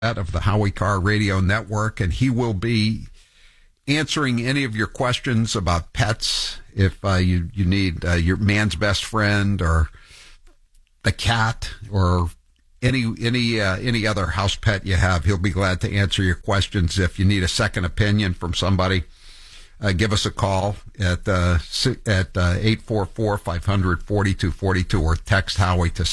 of the Howie Carr Radio Network, and he will be answering any of your questions about pets. If you need your man's best friend or the cat or any other house pet you have, he'll be glad to answer your questions. If you need a second opinion from somebody, give us a call at 844-500-4242 or text Howie to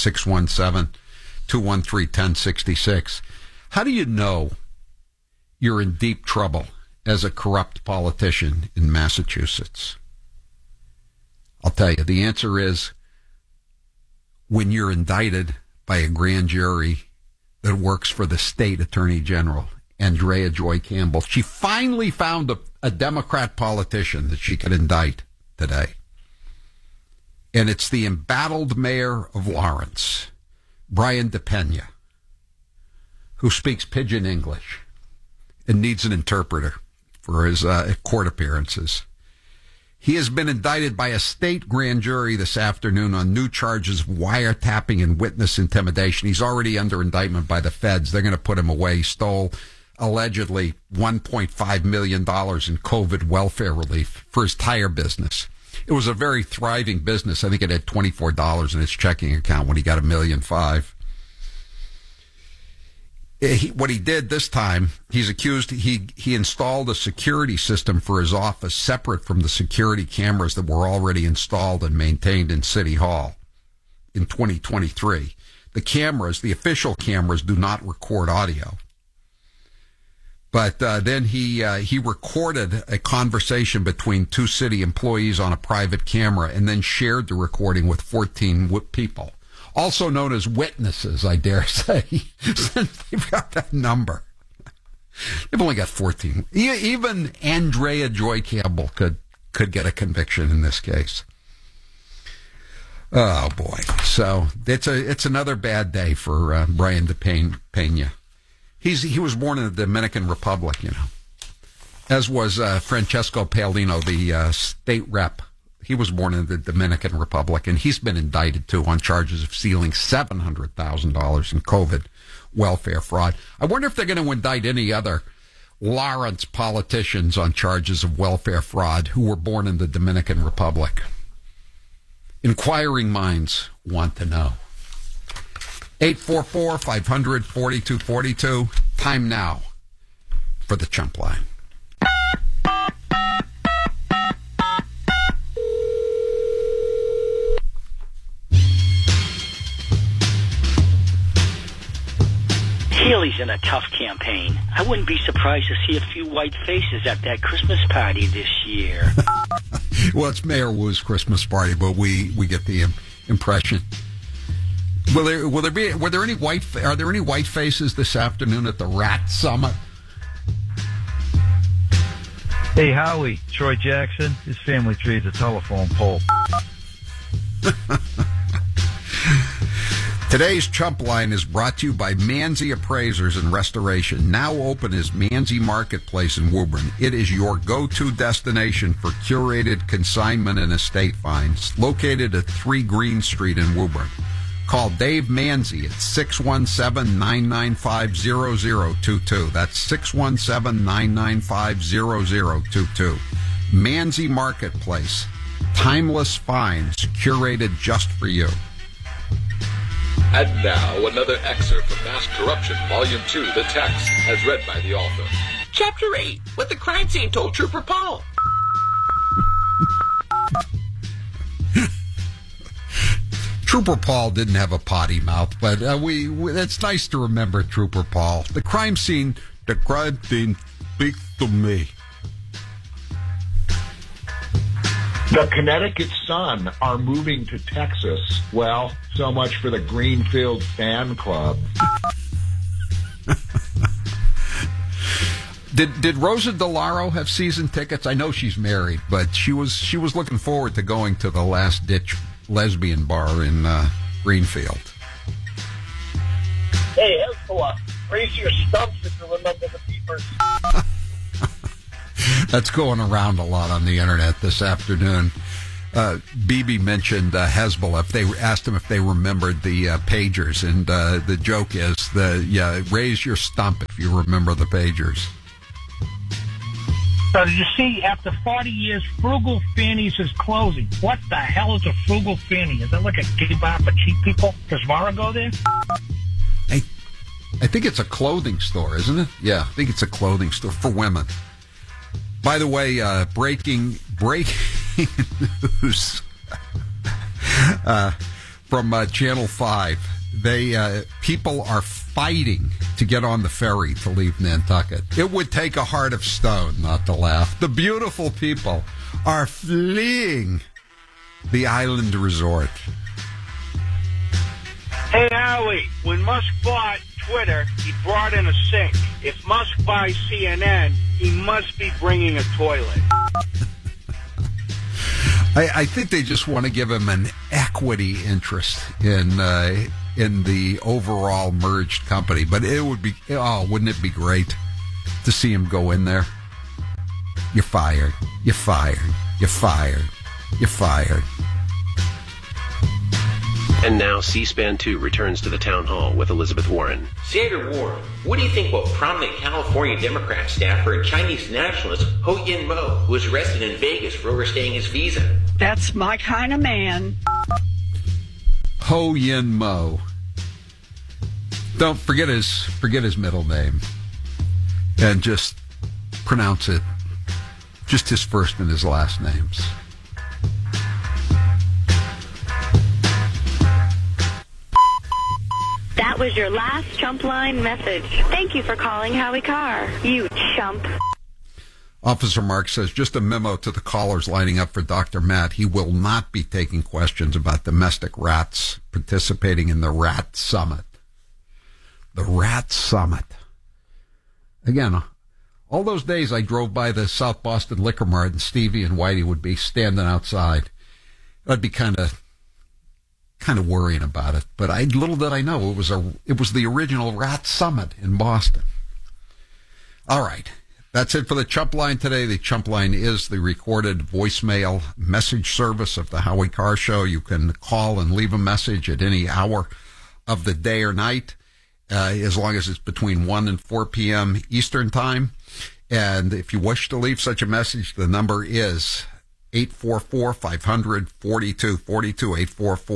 617-213-1066. How do you know you're in deep trouble as a corrupt politician in Massachusetts? I'll tell you, the answer is when you're indicted by a grand jury that works for the state attorney general, Andrea Joy Campbell. She finally found a Democrat politician that she could indict today. And it's the embattled mayor of Lawrence, Brian DePena, who speaks pidgin English and needs an interpreter for his court appearances. He has been indicted by a state grand jury this afternoon on new charges of wiretapping and witness intimidation. He's already under indictment by the feds. They're going to put him away. He stole allegedly $1.5 million in COVID welfare relief for his tire business. It was a very thriving business. I think it had $24 in his checking account when he got $1.5 million. What he did this time, he's accused, he installed a security system for his office separate from the security cameras that were already installed and maintained in City Hall in 2023. The cameras, the official cameras, do not record audio. But then he recorded a conversation between two city employees on a private camera and then shared the recording with 14 people. Also known as witnesses, I dare say, since they've got that number. They've only got 14. Even Andrea Joy Campbell could get a conviction in this case. Oh, boy. So it's another bad day for Brian DePena. He was born in the Dominican Republic, as was Francesco Paolino, the state rep. He was born in the Dominican Republic, and he's been indicted, too, on charges of stealing $700,000 in COVID welfare fraud. I wonder if they're going to indict any other Lawrence politicians on charges of welfare fraud who were born in the Dominican Republic. Inquiring minds want to know. 844-500-4242. Time now for the Chump Line. Healy's in a tough campaign. I wouldn't be surprised to see a few white faces at that Christmas party this year. Well, it's Mayor Wu's Christmas party, but we get the impression. Are there any white faces this afternoon at the Rat Summit? Hey, Howie, Troy Jackson. His family tree is a telephone pole. Today's Chump Line is brought to you by Manzi Appraisers and Restoration. Now open as Manzi Marketplace in Woburn. It is your go-to destination for curated consignment and estate finds. Located at 3 Green Street in Woburn. Call Dave Manzi at 617-995-0022. That's 617-995-0022. Manzi Marketplace. Timeless finds curated just for you. And now, another excerpt from Mass Corruption, Volume 2, The Text, as read by the author. Chapter 8, What the Crime Scene Told Trooper Paul. Trooper Paul didn't have a potty mouth, but it's nice to remember Trooper Paul. The crime scene speaks to me. The Connecticut Sun are moving to Texas. Well, so much for the Greenfield fan club. Did Rosa DeLauro have season tickets? I know she's married, but she was looking forward to going to the Last Ditch lesbian bar in Greenfield. Hey, Hezbollah, raise your stumps if you remember the peepers. That's going around a lot on the internet this afternoon. Bibi mentioned Hezbollah. If they asked him if they remembered the pagers, and the joke is raise your stump if you remember the pagers. So did you see, after 40 years, Frugal Fannies is closing. What the hell is a Frugal Fanny? Is that like a gay bar for cheap people? Does Mara go there? I think it's a clothing store, isn't it? Yeah, I think it's a clothing store for women. By the way, breaking news from Channel 5. People are fighting to get on the ferry to leave Nantucket. It would take a heart of stone not to laugh. The beautiful people are fleeing the island resort. Hey, Howie, when Musk bought Twitter, he brought in a sink. If Musk buys CNN, he must be bringing a toilet. I think they just want to give him an equity interest in the overall merged company. But it would be, wouldn't it be great to see him go in there? You're fired. You're fired. You're fired. You're fired. And now C-SPAN 2 returns to the town hall with Elizabeth Warren. Senator Warren, what do you think about prominent California Democrat staffer and Chinese nationalist Ho Yin Mo, who was arrested in Vegas for overstaying his visa? That's my kind of man. Ho Yin Mo. Don't forget his middle name, and just pronounce it just his first and his last names. That was your last chump line message. Thank you for calling Howie Carr, you chump. Officer Mark says, just a memo to the callers lining up for Dr. Matt. He will not be taking questions about domestic rats participating in the Rat Summit. The Rat Summit. Again, all those days I drove by the South Boston Liquor Mart and Stevie and Whitey would be standing outside. I'd be kind of worrying about it, but little did I know it was the original Rat Summit in Boston. All right, that's it for the Chump Line today. The Chump Line is the recorded voicemail message service of the Howie Carr Show. You can call and leave a message at any hour of the day or night, as long as it's between 1 and 4 p.m. Eastern Time. And if you wish to leave such a message, the number is 844-500-4242,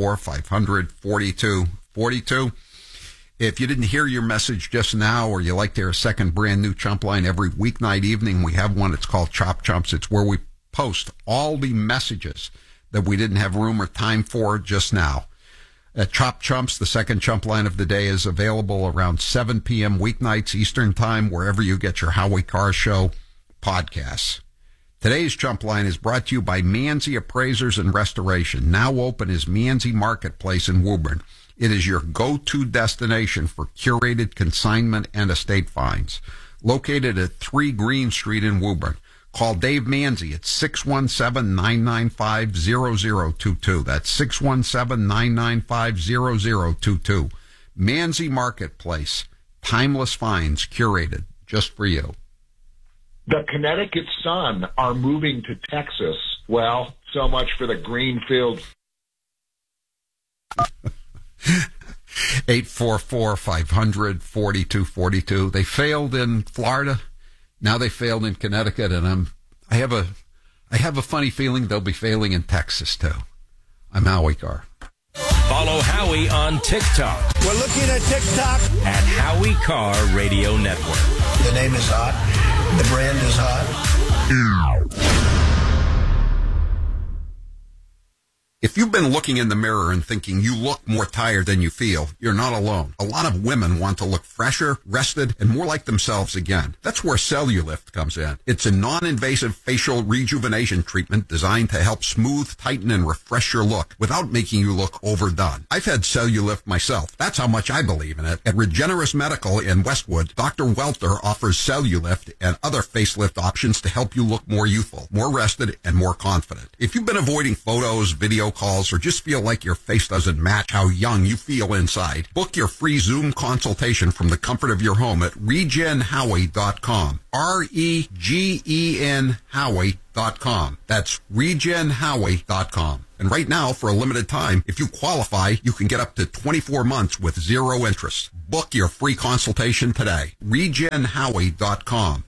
844-500-4242. If you didn't hear your message just now, or you like to hear a second brand new Chump Line every weeknight evening, we have one. It's called Chop Chumps. It's where we post all the messages that we didn't have room or time for just now. Chop Chumps, the second Chump Line of the day, is available around 7 p.m. weeknights Eastern Time, wherever you get your Howie Carr Show podcasts. Today's Chump Line is brought to you by Manzi Appraisers and Restoration. Now open is Manzi Marketplace in Woburn. It is your go-to destination for curated consignment and estate finds. Located at 3 Green Street in Woburn. Call Dave Manzi at 617-995-0022. That's 617-995-0022. Manzi Marketplace. Timeless finds curated just for you. The Connecticut Sun are moving to Texas. Well, so much for the Greenfield. 844-500-4242. They failed in Florida. Now they failed in Connecticut, and I have a funny feeling they'll be failing in Texas too. I'm Howie Carr. Follow Howie on TikTok. We're looking at TikTok at Howie Carr Radio Network. The name is hot. The brand is hot. If you've been looking in the mirror and thinking you look more tired than you feel, you're not alone. A lot of women want to look fresher, rested, and more like themselves again. That's where Cellulift comes in. It's a non-invasive facial rejuvenation treatment designed to help smooth, tighten, and refresh your look without making you look overdone. I've had Cellulift myself. That's how much I believe in it. At Regenerous Medical in Westwood, Dr. Welter offers Cellulift and other facelift options to help you look more youthful, more rested, and more confident. If you've been avoiding photos, video calls, or just feel like your face doesn't match how young you feel inside, book your free Zoom consultation from the comfort of your home at regenhowie.com. REGEN Howie.com. That's regenhowie.com. And right now, for a limited time, if you qualify, you can get up to 24 months with zero interest. Book your free consultation today. regenhowie.com.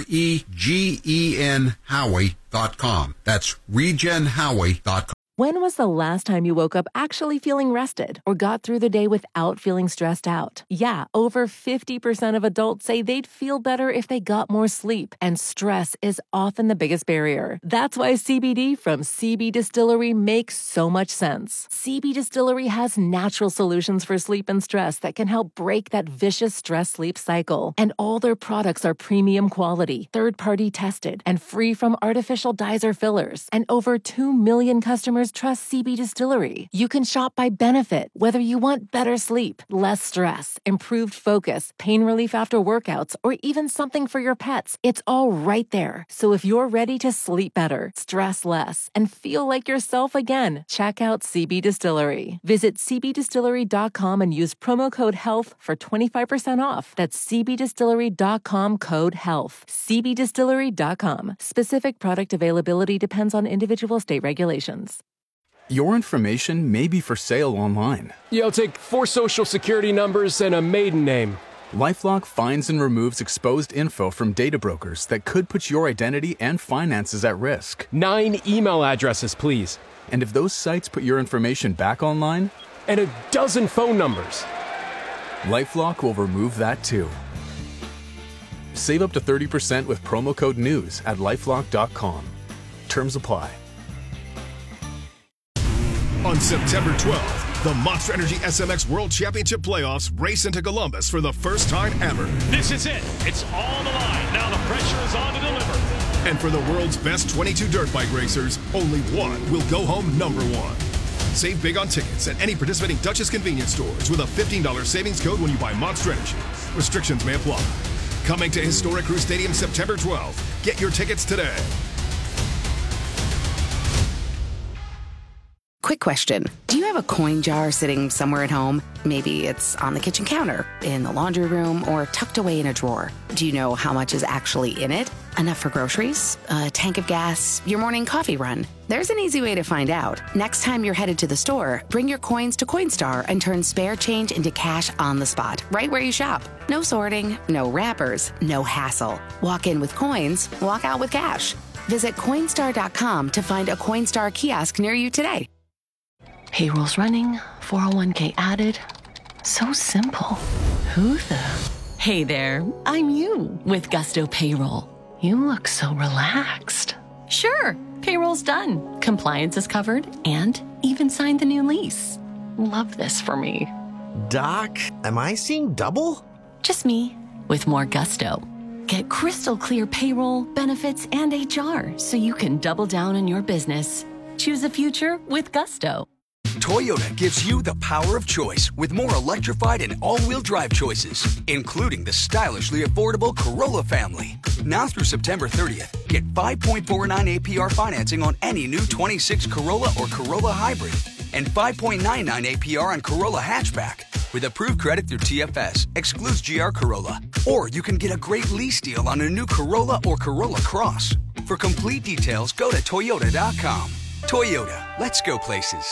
REGEN Howie.com. That's regenhowie.com. When was the last time you woke up actually feeling rested or got through the day without feeling stressed out? Yeah, over 50% of adults say they'd feel better if they got more sleep, and stress is often the biggest barrier. That's why CBD from CB Distillery makes so much sense. CB Distillery has natural solutions for sleep and stress that can help break that vicious stress-sleep cycle. And all their products are premium quality, third-party tested, and free from artificial dyes or fillers. And over 2 million customers trust CB Distillery. You can shop by benefit, whether you want better sleep, less stress, improved focus, pain relief after workouts, or even something for your pets. It's all right there. So if you're ready to sleep better, stress less, and feel like yourself again, check out CB Distillery. Visit cbdistillery.com and use promo code HEALTH for 25% off. That's cbdistillery.com, code HEALTH. cbdistillery.com. Specific product availability depends on individual state regulations. Your information may be for sale online. Yeah, I'll take 4 social security numbers and a maiden name. LifeLock finds and removes exposed info from data brokers that could put your identity and finances at risk. 9 email addresses, please. And if those sites put your information back online? And a dozen phone numbers. LifeLock will remove that too. Save up to 30% with promo code NEWS at LifeLock.com. Terms apply. On September 12th, the Monster Energy SMX World Championship Playoffs race into Columbus for the first time ever. This is it. It's all on the line. Now the pressure is on to deliver. And for the world's best 22 dirt bike racers, only one will go home number one. Save big on tickets at any participating Duchess convenience stores with a $15 savings code when you buy Monster Energy. Restrictions may apply. Coming to Historic Crew Stadium September 12th. Get your tickets today. Quick question. Do you have a coin jar sitting somewhere at home? Maybe it's on the kitchen counter, in the laundry room, or tucked away in a drawer. Do you know how much is actually in it? Enough for groceries? A tank of gas? Your morning coffee run? There's an easy way to find out. Next time you're headed to the store, bring your coins to Coinstar and turn spare change into cash on the spot, right where you shop. No sorting, no wrappers, no hassle. Walk in with coins, walk out with cash. Visit Coinstar.com to find a Coinstar kiosk near you today. Payroll's running, 401k added. So simple. Who the? Hey there, I'm you with Gusto Payroll. You look so relaxed. Sure, payroll's done. Compliance is covered and even signed the new lease. Love this for me. Doc, am I seeing double? Just me with more gusto. Get crystal clear payroll, benefits, and HR so you can double down on your business. Choose a future with Gusto. Toyota gives you the power of choice with more electrified and all-wheel drive choices, including the stylishly affordable Corolla family. Now through September 30th, get 5.49 APR financing on any new 26 Corolla or Corolla Hybrid and 5.99 APR on Corolla Hatchback. With approved credit through TFS, excludes GR Corolla. Or you can get a great lease deal on a new Corolla or Corolla Cross. For complete details, go to Toyota.com. Toyota, let's go places.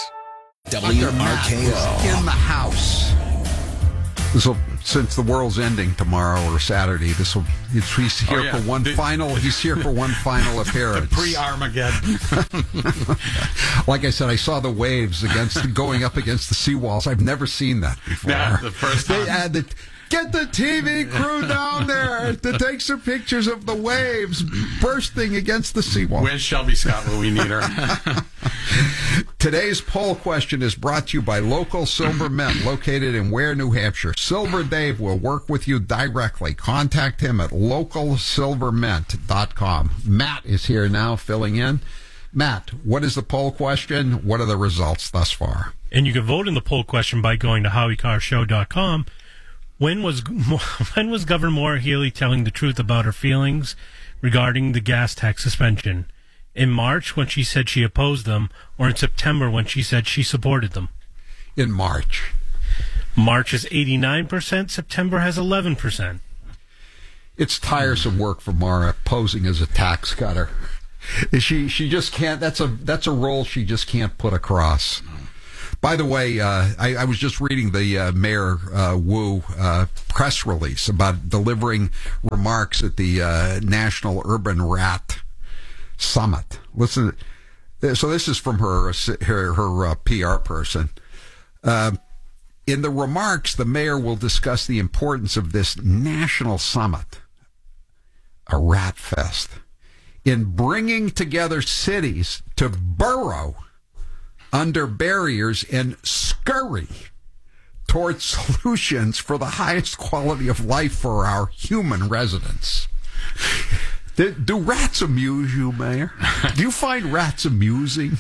WRKO in the house. Since the world's ending tomorrow or Saturday, he's here for one final. He's here for one final appearance. Pre-Armageddon. Like I said, I saw the waves going up against the seawalls. I've never seen that before. Yeah, the first time. They had get the TV crew down there to take some pictures of the waves bursting against the seawall. Where's Shelby Scott when we need her? Today's poll question is brought to you by Local Silver Mint, located in Ware, New Hampshire. Silver Dave will work with you directly. Contact him at localsilvermint.com. Matt is here now filling in. Matt, what is the poll question? What are the results thus far? And you can vote in the poll question by going to HowieCarShow.com. When was Governor Maura Healey telling the truth about her feelings regarding the gas tax suspension? in March when she said she opposed them, or in September when she said she supported them? In March. March is 89%, September has 11%. It's tiresome work for Mara posing as a tax cutter. She just can't. That's a role she just can't put across. By the way, I was just reading the Mayor Wu press release about delivering remarks at the National Urban Rat Summit. Listen, so this is from her PR person. In the remarks, the mayor will discuss the importance of this national summit, a rat fest, in bringing together cities to burrow under barriers and scurry towards solutions for the highest quality of life for our human residents. Do rats amuse you, Mayor? Do you find rats amusing?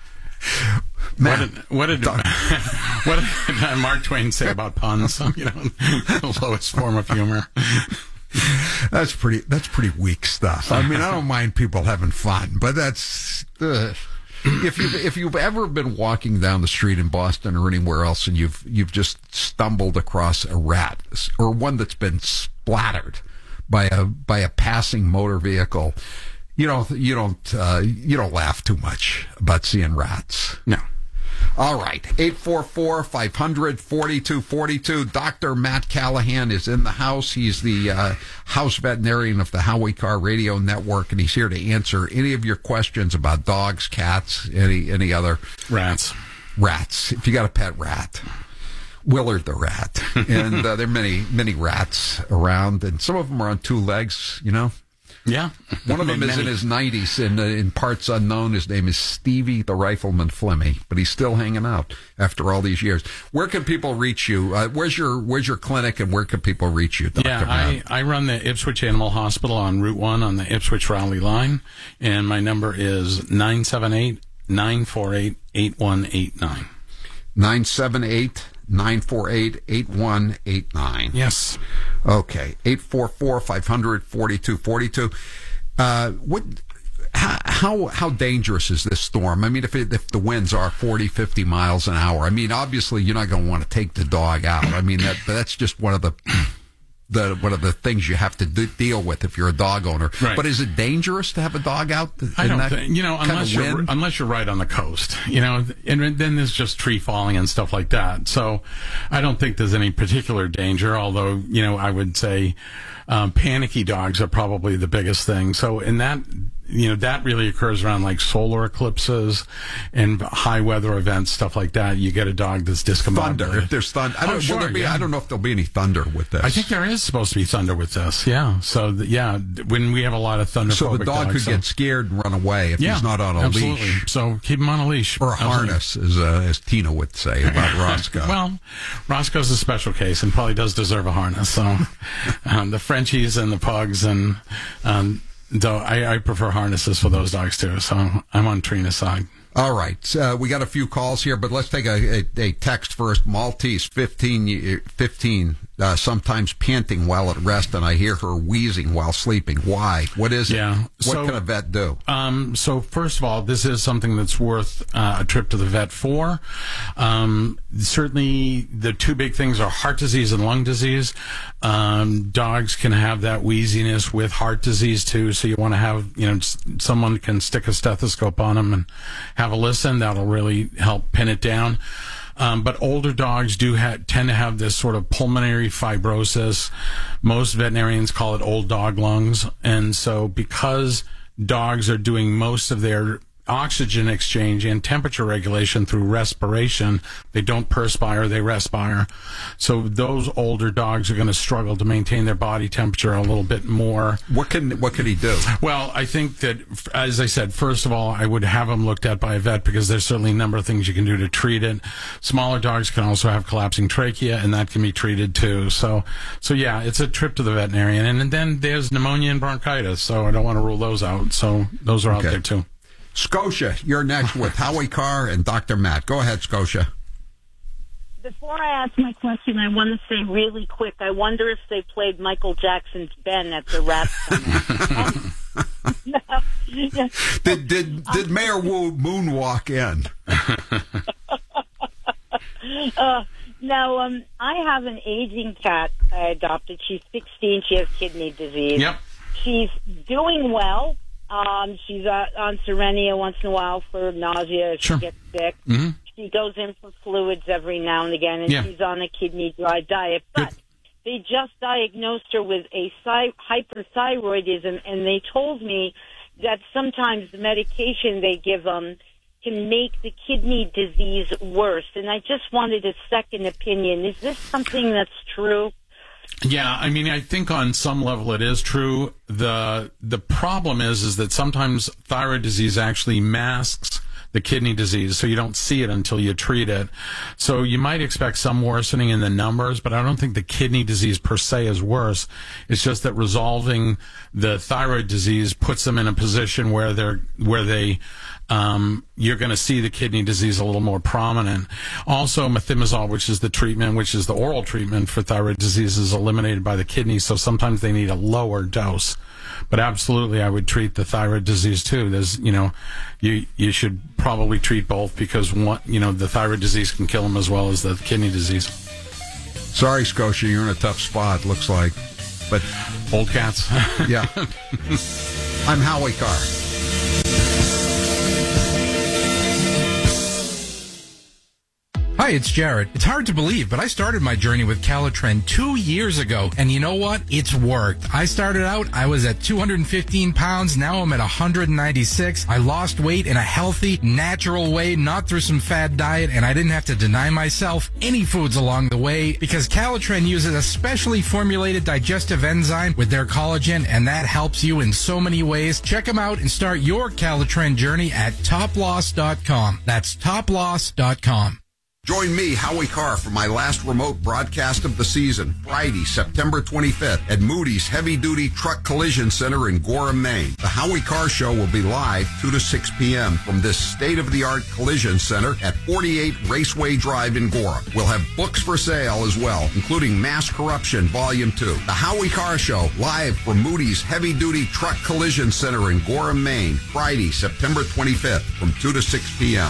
What did Mark Twain say about puns? The lowest form of humor. That's pretty weak stuff. I mean, I don't mind people having fun, but that's if you've ever been walking down the street in Boston or anywhere else and you've just stumbled across a rat or one that's been splattered by a passing motor vehicle, you don't laugh too much about seeing rats. No. All right, 844-500-4242. Dr. Matt Callahan is in the house. He's the house veterinarian of the Howie Carr Radio Network, and he's here to answer any of your questions about dogs, cats, any other rats. If you got a pet rat. Willard the rat. And there are many rats around, and some of them are on two legs, Yeah. One of them is in his 90s, and in parts unknown. His name is Stevie the Rifleman Flemmy, but he's still hanging out after all these years. Where can people reach you? Where's your clinic, and where can people reach you, Dr. Yeah, I run the Ipswich Animal Hospital on Route 1 on the Ipswich-Raleigh line, and my number is 978-948-8189. 978-948-8189. Yes. Okay. 844-500-4242. How dangerous is this storm? I mean, if the winds are 40, 50 miles an hour, I mean, obviously you're not going to want to take the dog out. I mean, that's just one of the things you have to deal with if you're a dog owner. Right. But is it dangerous to have a dog out? I don't think, unless you're right on the coast, and then there's just tree falling and stuff like that. So I don't think there's any particular danger, although, I would say panicky dogs are probably the biggest thing. So in that, that really occurs around like solar eclipses and high weather events, stuff like that. You get a dog that's discombobulated. Thunder. If there's thunder. I don't know if there'll be any thunder with this. I think there is supposed to be thunder with this. Yeah. So, when we have a lot of thunder. So the dog could get scared and run away if he's not on a leash. So keep him on a leash. Or a harness, as Tina would say about Roscoe. Well, Roscoe's a special case and probably does deserve a harness. So the Frenchies and the pugs and... though I prefer harnesses for those dogs too, so I'm on Trina's side. All right, we got a few calls here, but let's take a text first. Maltese, 15, sometimes panting while at rest, and I hear her wheezing while sleeping. Why? What is it? Yeah. What can a vet do? So first of all, this is something that's worth a trip to the vet for. Certainly, the two big things are heart disease and lung disease. Dogs can have that wheeziness with heart disease too, so you want to have, someone can stick a stethoscope on them and have a listen. That'll really help pin it down. But older dogs do tend to have this sort of pulmonary fibrosis. Most veterinarians call it old dog lungs. And so because dogs are doing most of their oxygen exchange and temperature regulation through respiration, they don't perspire, they respire. So those older dogs are going to struggle to maintain their body temperature a little bit more. What can he do? Well, I think that, as I said, first of all, I would have them looked at by a vet because there's certainly a number of things you can do to treat it. Smaller dogs can also have collapsing trachea, and that can be treated too. So yeah, it's a trip to the veterinarian. And then there's pneumonia and bronchitis, so I don't want to rule those out. So those are out there too. Scotia, you're next with Howie Carr and Dr. Matt. Go ahead, Scotia. Before I ask my question, I want to say really quick, I wonder if they played Michael Jackson's Ben at the rap summit. Did Mayor Wu moonwalk in? Now, I have an aging cat I adopted. She's 16. She has kidney disease. Yep. She's doing well. She's on Cerenia once in a while for nausea if she gets sick. Mm-hmm. She goes in for fluids every now and again, and she's on a kidney-dry diet. But they just diagnosed her with a hyperthyroidism, and they told me that sometimes the medication they give them can make the kidney disease worse. And I just wanted a second opinion. Is this something that's true? Yeah, I mean, I think on some level it is true. The problem is that sometimes thyroid disease actually masks the kidney disease, so you don't see it until you treat it. So you might expect some worsening in the numbers, but I don't think the kidney disease per se is worse. It's just that resolving the thyroid disease puts them in a position where you're going to see the kidney disease a little more prominent. Also, methimazole, which is the treatment, which is the oral treatment for thyroid disease, is eliminated by the kidney, so sometimes they need a lower dose. But absolutely, I would treat the thyroid disease too. There's, you should probably treat both because the thyroid disease can kill them as well as the kidney disease. Sorry, Scotia, you're in a tough spot, looks like. But old cats. Yeah. I'm Howie Carr. Hi, it's Jared. It's hard to believe, but I started my journey with Calitren 2 years ago, and you know what? It's worked. I started out, I was at 215 pounds, now I'm at 196. I lost weight in a healthy, natural way, not through some fad diet, and I didn't have to deny myself any foods along the way, because Calitren uses a specially formulated digestive enzyme with their collagen, and that helps you in so many ways. Check them out and start your Calitren journey at toploss.com. That's toploss.com. Join me, Howie Carr, for my last remote broadcast of the season, Friday, September 25th, at Moody's Heavy Duty Truck Collision Center in Gorham, Maine. The Howie Carr Show will be live 2 to 6 p.m. from this state-of-the-art collision center at 48 Raceway Drive in Gorham. We'll have books for sale as well, including Mass Corruption Volume 2. The Howie Carr Show, live from Moody's Heavy Duty Truck Collision Center in Gorham, Maine, Friday, September 25th, from 2 to 6 p.m.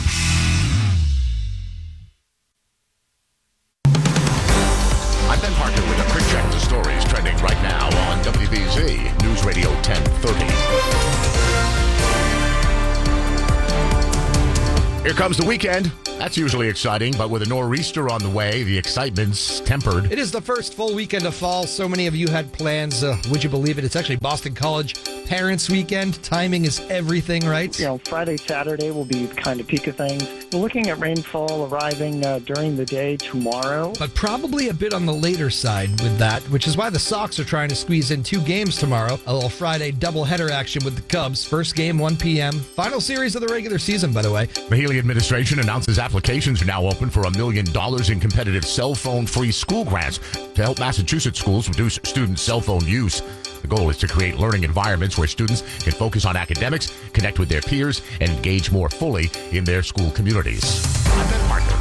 Stories trending right now on WBZ News Radio 1030. Here comes the weekend. That's usually exciting, but with a nor'easter on the way, the excitement's tempered. It is the first full weekend of fall. So many of you had plans. Would you believe it? It's actually Boston College Parents Weekend. Timing is everything, right? Friday, Saturday will be kind of peak of things. We're looking at rainfall arriving during the day tomorrow. But probably a bit on the later side with that, which is why the Sox are trying to squeeze in 2 games tomorrow. A little Friday doubleheader action with the Cubs. First game, 1 p.m. Final series of the regular season, by the way. The Healy administration announces applications are now open for $1 million in competitive cell phone-free school grants to help Massachusetts schools reduce student cell phone use. The goal is to create learning environments where students can focus on academics, connect with their peers, and engage more fully in their school communities. I'm Ben Parker.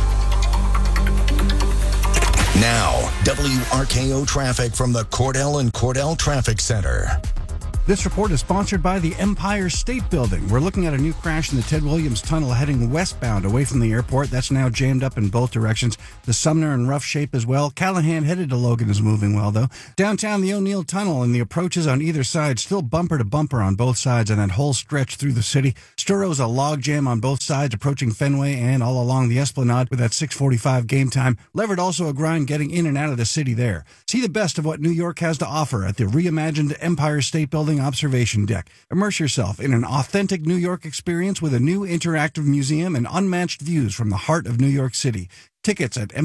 Now, WRKO traffic from the Cordell and Cordell Traffic Center. This report is sponsored by the Empire State Building. We're looking at a new crash in the Ted Williams Tunnel heading westbound away from the airport. That's now jammed up in both directions. The Sumner in rough shape as well. Callahan headed to Logan is moving well, though. Downtown, the O'Neill Tunnel and the approaches on either side still bumper to bumper on both sides and that whole stretch through the city. Sturrow's a log jam on both sides approaching Fenway and all along the Esplanade with that 6:45 game time. Leverett also a grind getting in and out of the city there. See the best of what New York has to offer at the reimagined Empire State Building observation deck. Immerse yourself in an authentic New York experience with a new interactive museum and unmatched views from the heart of New York City. Tickets at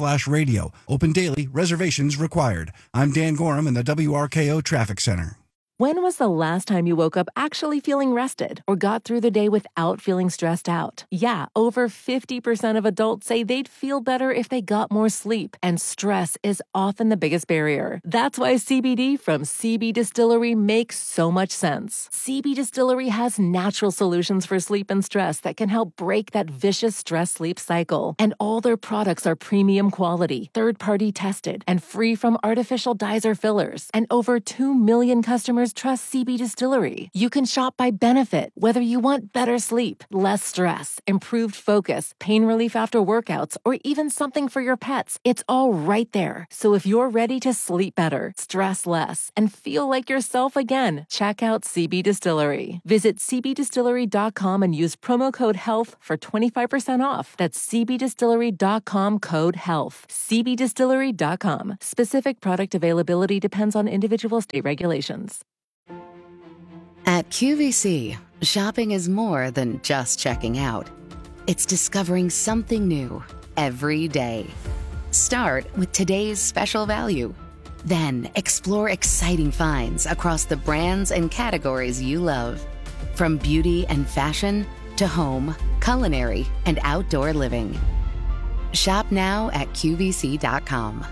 empirestatebuilding.com/radio. Open daily. Reservations required. I'm Dan Gorham in the WRKO Traffic Center. When was the last time you woke up actually feeling rested or got through the day without feeling stressed out? Yeah, over 50% of adults say they'd feel better if they got more sleep, and stress is often the biggest barrier. That's why CBD from CB Distillery makes so much sense. CB Distillery has natural solutions for sleep and stress that can help break that vicious stress-sleep cycle. And all their products are premium quality, third-party tested, and free from artificial dyes or fillers. And over 2 million customers trust CB Distillery. You can shop by benefit, whether you want better sleep, less stress, improved focus, pain relief after workouts, or even something for your pets. It's all right there. So if you're ready to sleep better, stress less, and feel like yourself again, check out CB Distillery. Visit cbdistillery.com and use promo code HEALTH for 25% off. That's cbdistillery.com, code HEALTH. cbdistillery.com. Specific product availability depends on individual state regulations. At QVC, shopping is more than just checking out. It's discovering something new every day. Start with today's special value. Then explore exciting finds across the brands and categories you love. From beauty and fashion to home, culinary, and outdoor living. Shop now at QVC.com.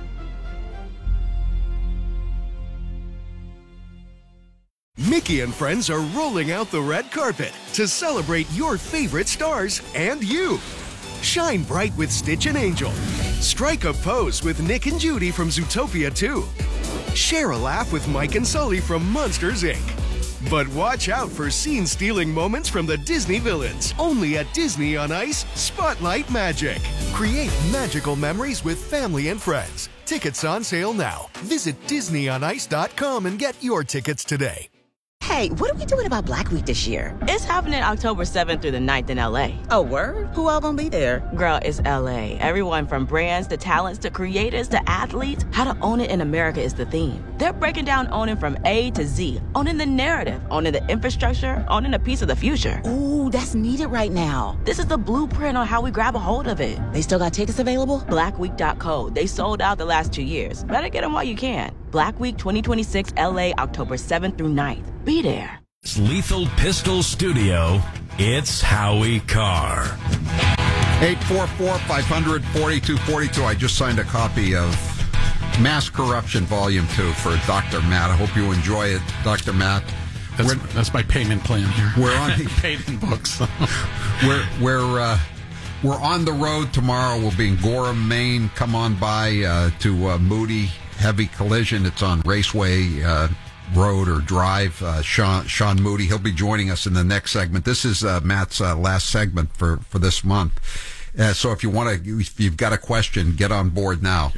Mickey and friends are rolling out the red carpet to celebrate your favorite stars and you. Shine bright with Stitch and Angel. Strike a pose with Nick and Judy from Zootopia 2. Share a laugh with Mike and Sully from Monsters, Inc. But watch out for scene-stealing moments from the Disney villains. Only at Disney on Ice Spotlight Magic. Create magical memories with family and friends. Tickets on sale now. Visit DisneyOnIce.com and get your tickets today. Hey, what are we doing about Black Week this year? It's happening October 7th through the 9th in LA. Oh, word? Who all gonna be there? Girl, it's LA. Everyone from brands to talents to creators to athletes. How to own it in America is the theme. They're breaking down owning from A to Z. Owning the narrative, owning the infrastructure, owning a piece of the future. Ooh, that's needed right now. This is the blueprint on how we grab a hold of it. They still got tickets available? Blackweek.co. They sold out the last 2 years. Better get them while you can. Black Week 2026 LA, October 7th through 9th. Be there. Lethal Pistol Studio, it's Howie Carr. 844-500-4242. I just signed a copy of Mass Corruption Volume 2 for Dr. Matt. I hope you enjoy it, Dr. Matt. That's my payment plan here. We're on paid in books. We're on the road tomorrow. We'll be in Gorham, Maine. Come on by to Moody Heavy Collision. It's on Raceway Road or Drive. Sean Moody, he'll be joining us in the next segment. This is Matt's last segment for this month. So if you've got a question, get on board now.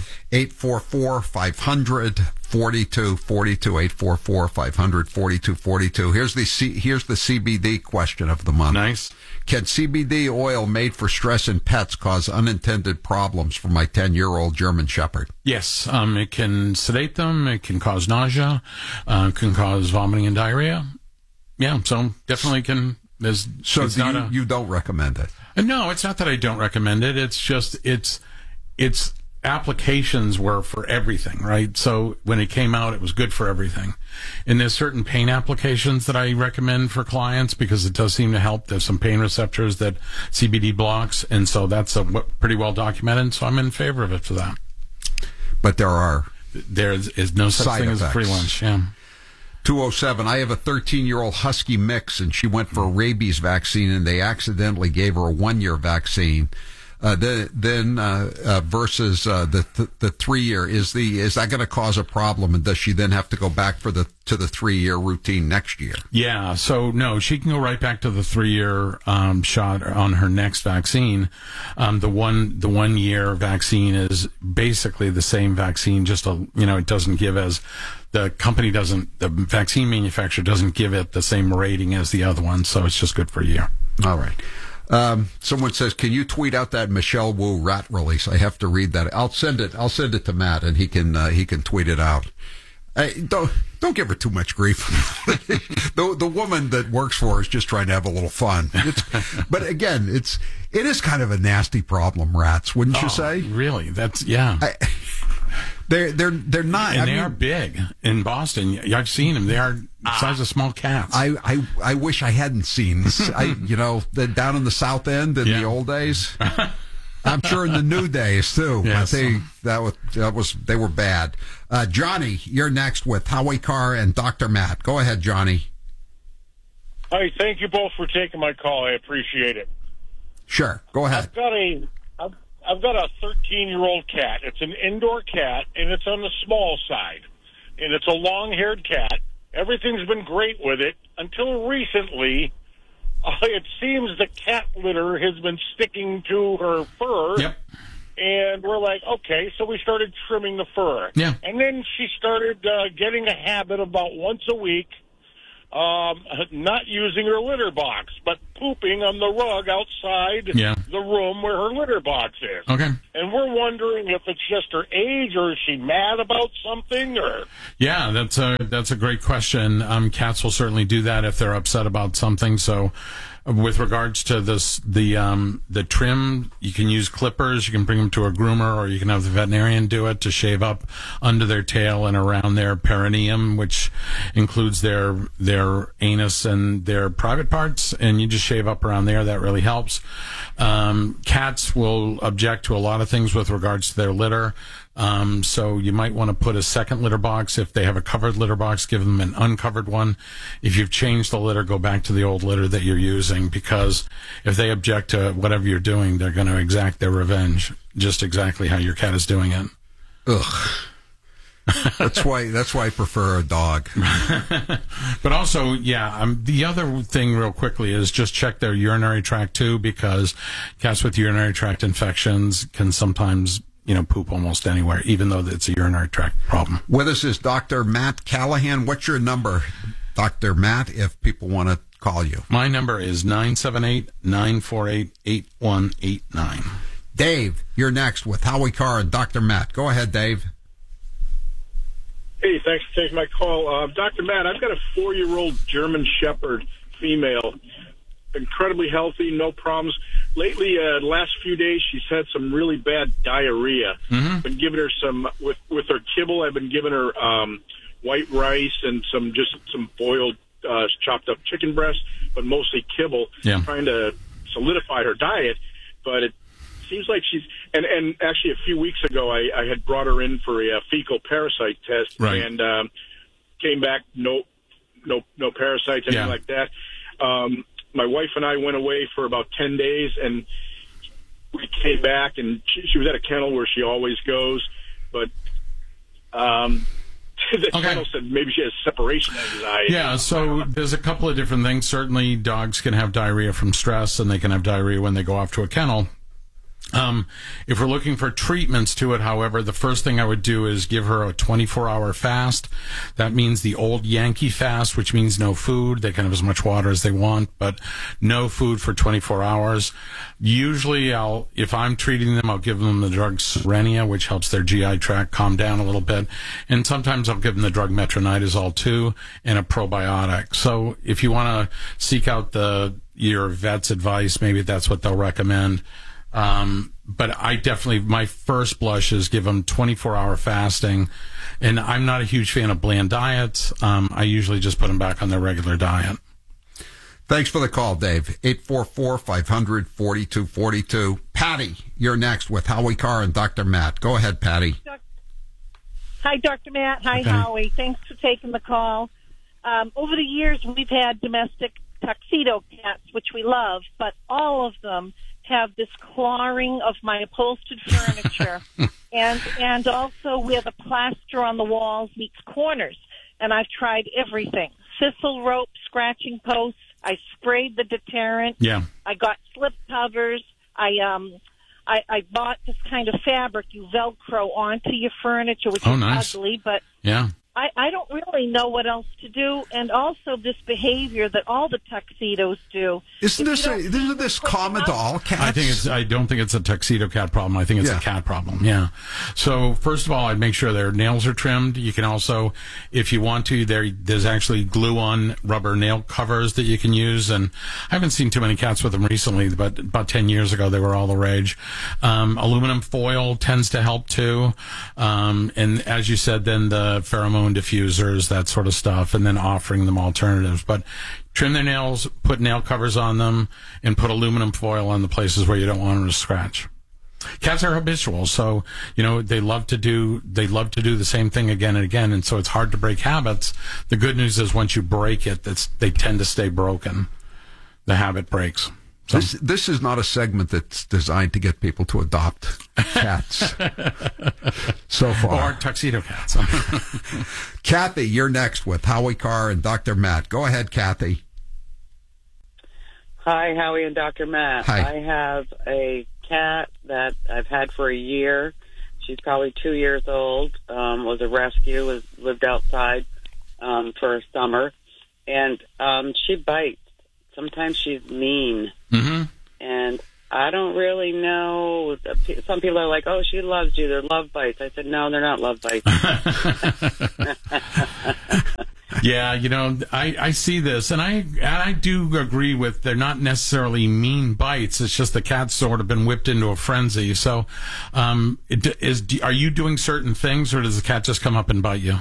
844-500-4242. 844-500-4242. Here's the CBD question of the month. Nice. Can CBD oil made for stress in pets cause unintended problems for my 10-year-old German Shepherd? Yes. It can sedate them. It can cause nausea. Can cause vomiting and diarrhea. Yeah, so definitely can. You don't recommend it? No, it's not that I don't recommend it. It's just its applications were for everything, right? So when it came out, it was good for everything. And there's certain pain applications that I recommend for clients because it does seem to help. There's some pain receptors that CBD blocks, and so that's pretty well documented. So I'm in favor of it for that. But there is no such thing as a free lunch. Yeah. 207. I have a 13-year-old husky mix, and she went for a rabies vaccine, and they accidentally gave her a 1-year vaccine. Versus the 3-year, is that going to cause a problem, and does she then have to go back to the 3-year routine next year? Yeah, so no, she can go right back to the 3-year shot on her next vaccine. The 1 year vaccine is basically the same vaccine, just it doesn't give as the vaccine manufacturer doesn't give it the same rating as the other one, so it's just good for a year. All right. Someone says, "Can you tweet out that Michelle Wu rat release?" I have to read that. I'll send it to Matt, and he can tweet it out. Don't give her too much grief. The woman that works for her is just trying to have a little fun. But again, it is kind of a nasty problem, rats, wouldn't you say? Really? That's yeah. They're not, and they are big in Boston. I've seen them. They are the size of small cats. I wish I hadn't seen. Down in the South End in the old days. I'm sure in the new days too. Yes. But they were bad. Johnny, you're next with Howie Carr and Dr. Matt. Go ahead, Johnny. Hi, thank you both for taking my call. I appreciate it. Sure, go ahead. I've got a 13-year-old cat. It's an indoor cat, and it's on the small side. And it's a long-haired cat. Everything's been great with it until recently. It seems the cat litter has been sticking to her fur. Yep. And we're like, okay, so we started trimming the fur. Yeah. And then she started getting a habit about once a week, not using her litter box, but pooping on the rug outside the room where her litter box is. Okay. And we're wondering if it's just her age, or is she mad about something, or... Yeah, that's a great question. Cats will certainly do that if they're upset about something. So, with regards to the trim, you can use clippers. You can bring them to a groomer, or you can have the veterinarian do it to shave up under their tail and around their perineum, which includes their anus and their private parts. And you just shave up around there. That really helps. Cats will object to a lot of things with regards to their litter. So you might want to put a second litter box. If they have a covered litter box, give them an uncovered one. If you've changed the litter, go back to the old litter that you're using, because if they object to whatever you're doing, they're going to exact their revenge, just exactly how your cat is doing it. Ugh. That's why I prefer a dog. But also, the other thing real quickly is just check their urinary tract too, because cats with urinary tract infections can sometimes poop almost anywhere, even though it's a urinary tract problem. With us is Dr. Matt Callahan. What's your number, Dr. Matt, if people want to call you? My number is 978-948-8189. Dave, you're next with Howie Carr and Dr. Matt. Go ahead, Dave. Hey, thanks for taking my call. Dr. Matt, I've got a 4-year-old German Shepherd female, incredibly healthy, no problems. Lately, the last few days, she's had some really bad diarrhea. Mm-hmm. Been giving her some, with her kibble, I've been giving her white rice and some boiled chopped up chicken breast, but mostly kibble, trying to solidify her diet. But it seems like she's, and actually a few weeks ago, I had brought her in for a fecal parasite test, and came back, no parasites, anything like that. My wife and I went away for about 10 days, and we came back, and she was at a kennel where she always goes, but the kennel said maybe she has separation anxiety. Yeah, so there's a couple of different things. Certainly dogs can have diarrhea from stress, and they can have diarrhea when they go off to a kennel. If we're looking for treatments to it, however, the first thing I would do is give her a 24-hour fast. That means the old Yankee fast, which means no food. They can have as much water as they want, but no food for 24 hours. Usually, if I'm treating them, I'll give them the drug Serenia, which helps their GI tract calm down a little bit. And sometimes I'll give them the drug metronidazole too, and a probiotic. So if you want to seek out your vet's advice, maybe that's what they'll recommend. But I definitely, my first blush is give them 24-hour fasting. And I'm not a huge fan of bland diets. I usually just put them back on their regular diet. Thanks for the call, Dave. 844-500-4242. Patty, you're next with Howie Carr and Dr. Matt. Go ahead, Patty. Hi, Dr. Matt. Hi, Howie. Thanks for taking the call. Over the years, we've had domestic tuxedo cats, which we love, but all of them have this clawing of my upholstered furniture and also where the plaster on the walls meets corners. And I've tried everything. Thistle rope, scratching posts. I sprayed the deterrent. Yeah. I got slip covers. I bought this kind of fabric you Velcro onto your furniture, which is nice. ugly, but yeah. I don't really know what else to do, and also this behavior that all the tuxedos do. Isn't this common to all cats? I don't think it's a tuxedo cat problem. I think it's a cat problem. Yeah. So first of all, I'd make sure their nails are trimmed. You can also, if you want to, there's actually glue-on rubber nail covers that you can use. And I haven't seen too many cats with them recently, but about 10 years ago they were all the rage. Aluminum foil tends to help too. And as you said, then the pheromone diffusers, that sort of stuff, and then offering them alternatives. But trim their nails, put nail covers on them, and put aluminum foil on the places where you don't want them to scratch. Cats are habitual, so they love to do the same thing again and again, and so it's hard to break habits. The good news is once you break it, they tend to stay broken. The habit breaks. So. This is not a segment that's designed to get people to adopt cats. So far. Or tuxedo cats. Kathy, you're next with Howie Carr and Dr. Matt. Go ahead, Kathy. Hi, Howie and Dr. Matt. Hi. I have a cat that I've had for a year. She's probably 2 years old. Was a rescue. Lived outside for a summer. And she bites. Sometimes she's mean. Mm-hmm. And I don't really know. Some people are like, oh, she loves you. They're love bites. I said, no, they're not love bites. Yeah, I see this, and I do agree with they're not necessarily mean bites. It's just the cat's sort of been whipped into a frenzy. So, are you doing certain things, or does the cat just come up and bite you?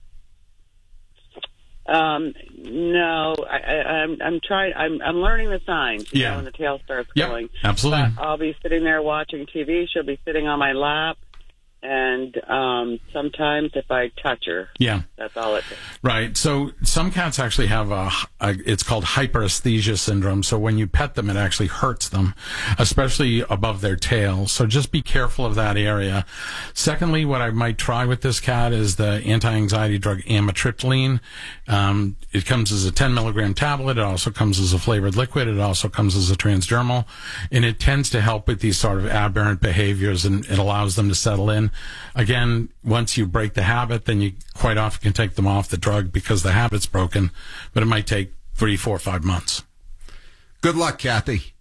No, I'm trying. I'm learning the signs. When the tail starts going. Absolutely. But I'll be sitting there watching TV. She'll be sitting on my lap, and sometimes if I touch her, that's all it takes. Right. So some cats actually have it's called hyperesthesia syndrome. So when you pet them, it actually hurts them, especially above their tail. So just be careful of that area. Secondly, what I might try with this cat is the anti-anxiety drug amitriptyline. It comes as a 10 milligram tablet. It also comes as a flavored liquid. It also comes as a transdermal, and it tends to help with these sort of aberrant behaviors, and it allows them to settle in. Again, once you break the habit, then you quite often can take them off the drug because the habit's broken, but it might take 3, 4, 5 months. Good luck, Kathy.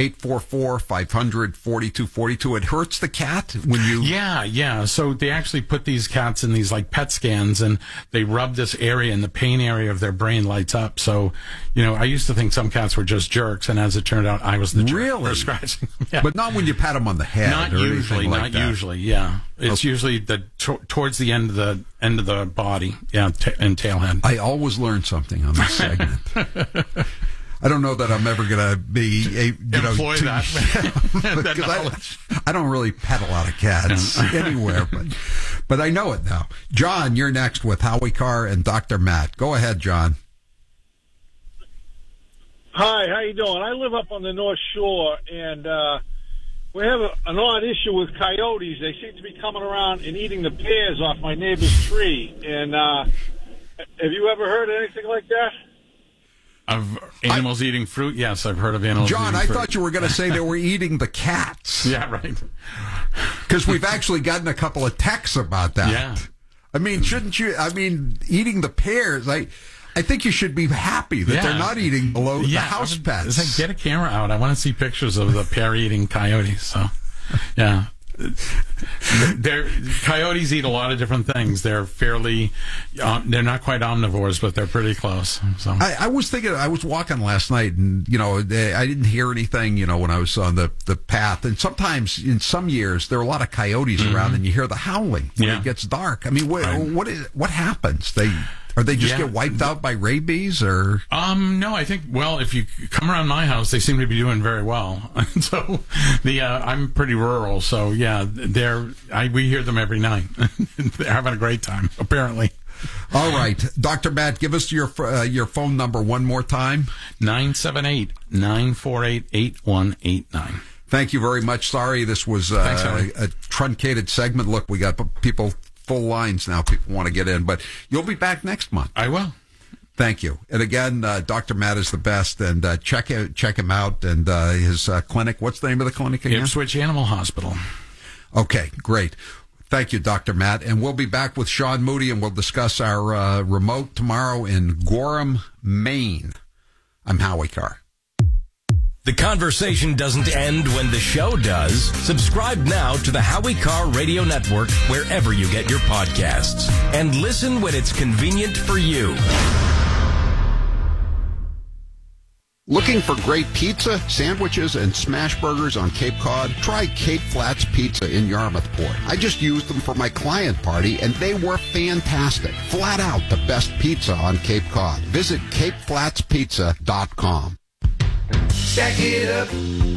844-500-4242. It hurts the cat when you... Yeah. So they actually put these cats in these like PET scans, and they rub this area, and the pain area of their brain lights up. So, I used to think some cats were just jerks, and as it turned out, I was the jerk for scratching them. Yeah. But not when you pat them on the head. Not usually. Yeah. It's usually towards the end of the body. Yeah, and tailhead. I always learn something on this segment. I don't know that I'm ever going to be employ that knowledge. I don't really pet a lot of cats anywhere, but I know it now. John, you're next with Howie Carr and Dr. Matt. Go ahead, John. Hi, how you doing? I live up on the North Shore, and we have an odd issue with coyotes. They seem to be coming around and eating the pears off my neighbor's tree. And have you ever heard anything like that? Of animals eating fruit? Yes, I've heard of animals eating fruit. John, I thought you were going to say they were eating the cats. Yeah, right. Because we've actually gotten a couple of texts about that. Yeah. I mean, shouldn't you? I mean, eating the pears, I think you should be happy that they're not eating below the house pets. Get a camera out. I want to see pictures of the pear-eating coyotes. So, yeah. Coyotes eat a lot of different things. They're fairly, they're not quite omnivores, but they're pretty close. So I was thinking, I was walking last night, and I didn't hear anything, when I was on the path. And sometimes in some years there are a lot of coyotes around, and you hear the howling when it gets dark. I mean, what happens? Or they just get wiped out by rabies, or? No, I think, if you come around my house, they seem to be doing very well. So I'm pretty rural, so we hear them every night. They're having a great time, apparently. All right. Dr. Matt, give us your phone number one more time. 978-948-8189. Thank you very much. Sorry, this was a truncated segment. Look, we got people full lines now. People want to get in, but you'll be back next month. I will. Thank you. And again, Dr. Matt is the best, and check him out and his clinic. What's the name of the clinic again? Ipswich Animal Hospital. Okay, great. Thank you, Dr. Matt. And we'll be back with Sean Moody, and we'll discuss our remote tomorrow in Gorham, Maine. I'm Howie Carr. The conversation doesn't end when the show does. Subscribe now to the Howie Carr Radio Network wherever you get your podcasts. And listen when it's convenient for you. Looking for great pizza, sandwiches, and smash burgers on Cape Cod? Try Cape Flats Pizza in Yarmouthport. I just used them for my client party, and they were fantastic. Flat out the best pizza on Cape Cod. Visit CapeFlatsPizza.com. Stack it up.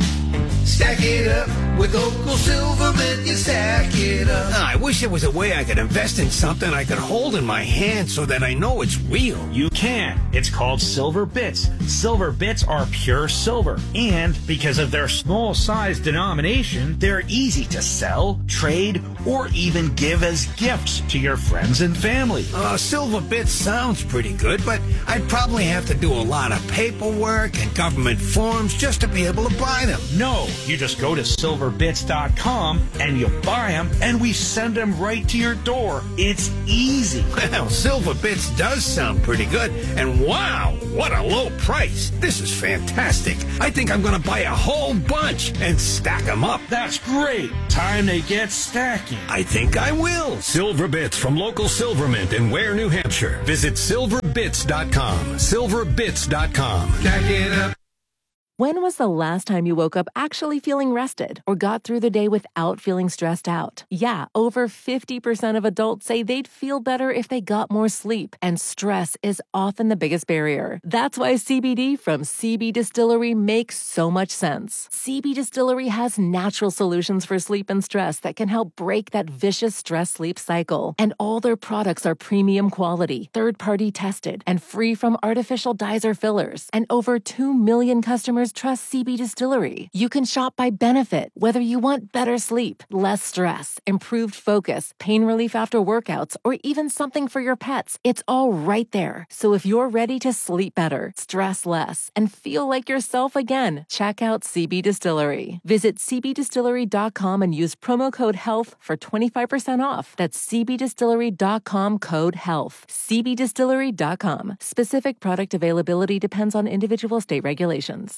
Stack it up. With local Silverman, you stack it up. I wish there was a way I could invest in something I could hold in my hand so that I know it's real. You can. It's called Silver Bits. Silver Bits are pure silver. And because of their small size denomination, they're easy to sell, trade, or even give as gifts to your friends and family. Silver Bits sounds pretty good, but I'd probably have to do a lot of paperwork and government forms just to be able to buy them. No, you just go to silverbits.com and you buy them, and we send them right to your door. It's easy. Well, Silver Bits does sound pretty good, and wow, what a low price. This is fantastic. I think I'm going to buy a whole bunch and stack them up. That's great. Time to get stacking. I think I will. Silver Bits from local Silvermint in Ware, New Hampshire. Visit silverbits.com. Silverbits.com. Stack it up. When was the last time you woke up actually feeling rested or got through the day without feeling stressed out? Yeah, over 50% of adults say they'd feel better if they got more sleep, and stress is often the biggest barrier. That's why CBD from CB Distillery makes so much sense. CB Distillery has natural solutions for sleep and stress that can help break that vicious stress-sleep cycle. And all their products are premium quality, third-party tested, and free from artificial dyes or fillers. And over 2 million customers trust CB Distillery. You can shop by benefit, whether you want better sleep, less stress, improved focus, pain relief after workouts, or even something for your pets. It's all right there. So if you're ready to sleep better, stress less, and feel like yourself again, check out CB Distillery. Visit cbdistillery.com and use promo code HEALTH for 25% off. That's cbdistillery.com, code HEALTH. cbdistillery.com. Specific product availability depends on individual state regulations.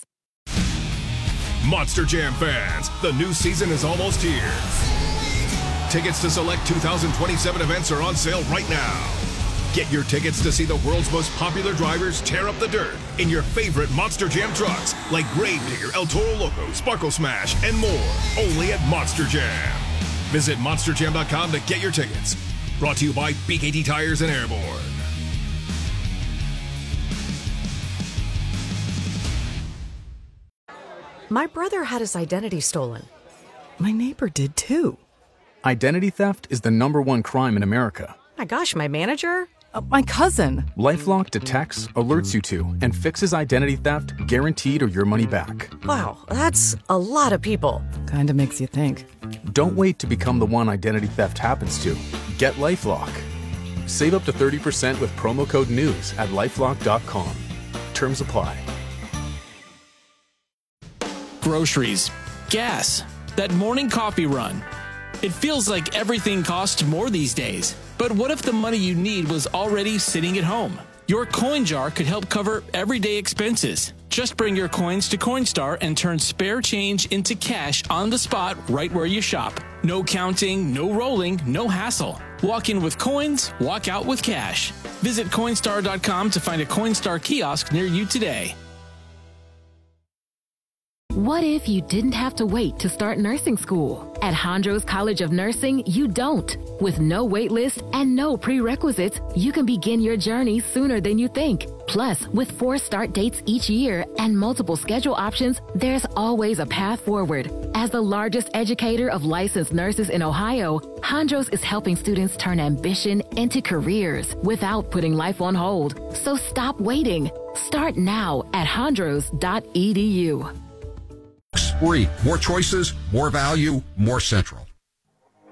Monster Jam fans, the new season is almost here. Tickets to select 2027 events are on sale right now. Get your tickets to see the world's most popular drivers tear up the dirt in your favorite Monster Jam trucks like Gravedigger, El Toro Loco, Sparkle Smash, and more. Only at Monster Jam. Visit monsterjam.com to get your tickets. Brought to you by BKT Tires and Airborne. My brother had his identity stolen. My neighbor did too. Identity theft is the #1 crime in America. My gosh, my manager? My cousin. LifeLock detects, alerts you to, and fixes identity theft guaranteed or your money back. Wow, that's a lot of people. Kinda makes you think. Don't wait to become the one identity theft happens to. Get LifeLock. Save up to 30% with promo code NEWS at LifeLock.com. Terms apply. Groceries, gas, that morning coffee run. It feels like everything costs more these days. But what if the money you need was already sitting at home? Your coin jar could help cover everyday expenses. Just bring your coins to Coinstar and turn spare change into cash on the spot right where you shop. No counting, no rolling, no hassle. Walk in with coins, walk out with cash. Visit Coinstar.com to find a Coinstar kiosk near you today. What if you didn't have to wait to start nursing school? At Hondros College of Nursing, you don't. With no wait list and no prerequisites, you can begin your journey sooner than you think. Plus, with 4 start dates each year and multiple schedule options, there's always a path forward. As the largest educator of licensed nurses in Ohio, Hondros is helping students turn ambition into careers without putting life on hold. So stop waiting. Start now at hondros.edu. Free. More choices, more value, more central.